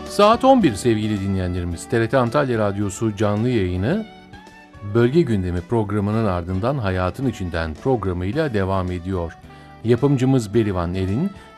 Saat 11 sevgili dinleyenlerimiz. TRT Antalya Radyosu canlı yayını Bölge Gündemi programının ardından Hayatın İçinden programıyla devam ediyor. Yapımcımız Berivan Erin,